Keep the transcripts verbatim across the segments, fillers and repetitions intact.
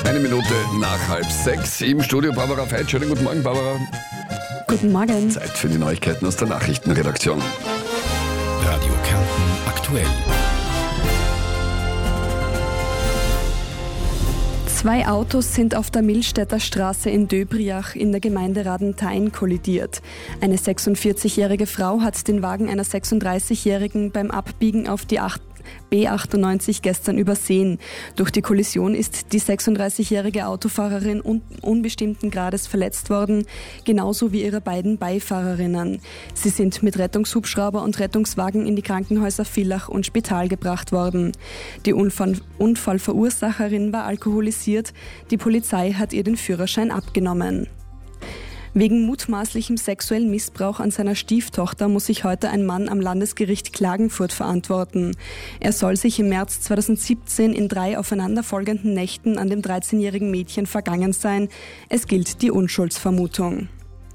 Eine Minute nach halb sechs. Im Studio Barbara Veit. Schönen guten Morgen, Barbara. Guten Morgen. Zeit für die Neuigkeiten aus der Nachrichtenredaktion. Radio Kärnten aktuell. Zwei Autos sind auf der Millstätter Straße in Döbriach in der Gemeinde Radenthein kollidiert. Eine sechsundvierzigjährige Frau hat den Wagen einer sechsunddreißigjährigen beim Abbiegen auf die B achtundneunzig gestern übersehen. Durch die Kollision ist die sechsunddreißigjährige Autofahrerin un- unbestimmten Grades verletzt worden, genauso wie ihre beiden Beifahrerinnen. Sie sind mit Rettungshubschrauber und Rettungswagen in die Krankenhäuser Villach und Spital gebracht worden. Die Unfall- Unfallverursacherin war alkoholisiert. Die Polizei hat ihr den Führerschein abgenommen. Wegen mutmaßlichem sexuellen Missbrauch an seiner Stieftochter muss sich heute ein Mann am Landesgericht Klagenfurt verantworten. Er soll sich im März zweitausendsiebzehn in drei aufeinanderfolgenden Nächten an dem dreizehnjährigen Mädchen vergangen sein. Es gilt die Unschuldsvermutung.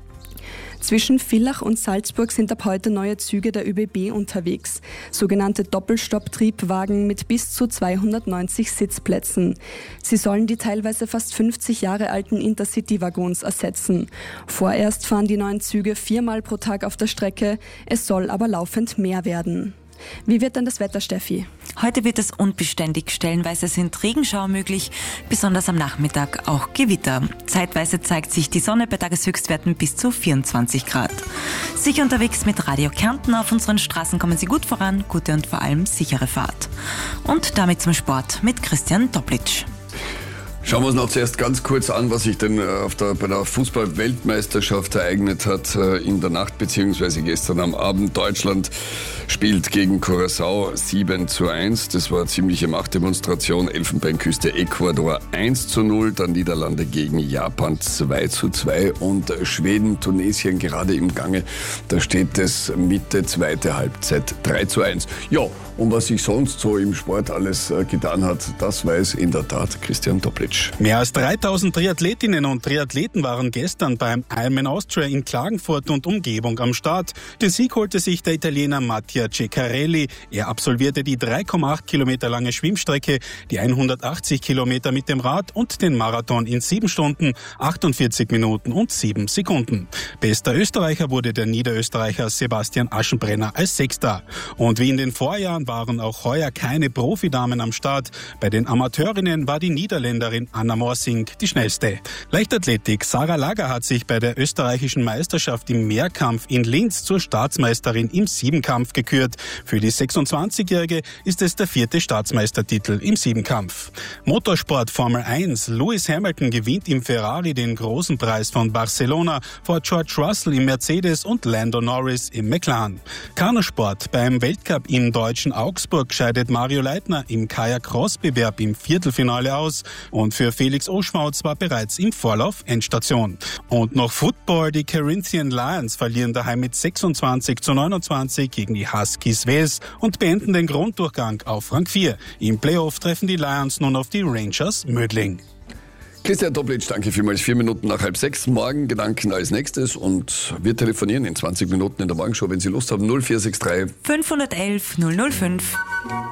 Zwischen Villach und Salzburg sind ab heute neue Züge der ÖBB unterwegs. Sogenannte Doppelstopp-Triebwagen mit bis zu zweihundertneunzig Sitzplätzen. Sie sollen die teilweise fast fünfzig Jahre alten Intercity-Waggons ersetzen. Vorerst fahren die neuen Züge viermal pro Tag auf der Strecke. Es soll aber laufend mehr werden. Wie wird denn das Wetter, Steffi? Heute wird es unbeständig. Stellenweise sind Regenschauer möglich, besonders am Nachmittag auch Gewitter. Zeitweise zeigt sich die Sonne bei Tageshöchstwerten bis zu vierundzwanzig Grad. Sicher unterwegs mit Radio Kärnten. Auf unseren Straßen kommen Sie gut voran, gute und vor allem sichere Fahrt. Und damit zum Sport mit Christian Toplitsch. Schauen wir uns noch zuerst ganz kurz an, was sich denn auf der, bei der Fußball-Weltmeisterschaft ereignet hat in der Nacht beziehungsweise gestern am Abend. Deutschland spielt gegen Curaçao sieben zu eins. Das war eine ziemliche Machtdemonstration. Elfenbeinküste Ecuador eins zu null. Dann Niederlande gegen Japan zwei zu zwei. Und Schweden, Tunesien gerade im Gange. Da steht es Mitte zweite Halbzeit drei zu eins. Ja, und was sich sonst so im Sport alles getan hat, das weiß in der Tat Christian Toplitsch. Mehr als dreitausend Triathletinnen und Triathleten waren gestern beim Ironman Austria in Klagenfurt und Umgebung am Start. Den Sieg holte sich der Italiener Mattia Ceccarelli. Er absolvierte die drei Komma acht Kilometer lange Schwimmstrecke, die hundertachtzig Kilometer mit dem Rad und den Marathon in sieben Stunden, achtundvierzig Minuten und sieben Sekunden. Bester Österreicher wurde der Niederösterreicher Sebastian Aschenbrenner als Sechster. Und wie in den Vorjahren waren auch heuer keine Profidamen am Start. Bei den Amateurinnen war die Niederländerin Anna Morsing die schnellste. Leichtathletik. Sarah Lager hat sich bei der österreichischen Meisterschaft im Mehrkampf in Linz zur Staatsmeisterin im Siebenkampf gekürt. Für die sechsundzwanzigjährige ist es der vierte Staatsmeistertitel im Siebenkampf. Motorsport Formel eins. Lewis Hamilton gewinnt im Ferrari den großen Preis von Barcelona vor George Russell im Mercedes und Lando Norris im McLaren. Kanusport. Beim Weltcup im deutschen Augsburg scheidet Mario Leitner im Kajak-Cross-Bewerb im Viertelfinale aus. Und für Felix Oschmautz war bereits im Vorlauf Endstation. Und noch Football. Die Corinthian Lions verlieren daheim mit sechsundzwanzig zu neunundzwanzig gegen die Huskies Wales und beenden den Grunddurchgang auf Rang vier. Im Playoff treffen die Lions nun auf die Rangers Mödling. Christian Toplitsch, danke vielmals. Vier Minuten nach halb sechs. Morgen Gedanken als nächstes und wir telefonieren in zwanzig Minuten in der Morgenshow, wenn Sie Lust haben. null vier sechs drei fünf eins eins null null fünf.